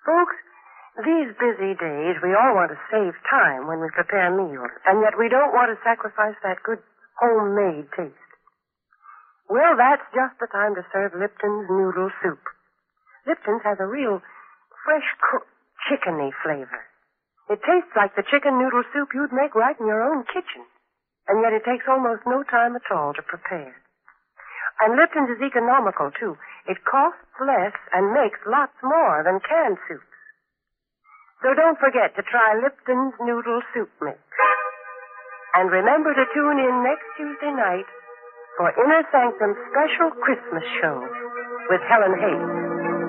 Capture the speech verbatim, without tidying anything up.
Folks, these busy days, we all want to save time when we prepare meals, and yet we don't want to sacrifice that good homemade taste. Well, that's just the time to serve Lipton's noodle soup. Lipton's has a real fresh-cooked, chickeny flavor. It tastes like the chicken noodle soup you'd make right in your own kitchen, and yet it takes almost no time at all to prepare. And Lipton's is economical, too. It costs less and makes lots more than canned soups. So don't forget to try Lipton's noodle soup mix. And remember to tune in next Tuesday night for Inner Sanctum's special Christmas show with Helen Hayes.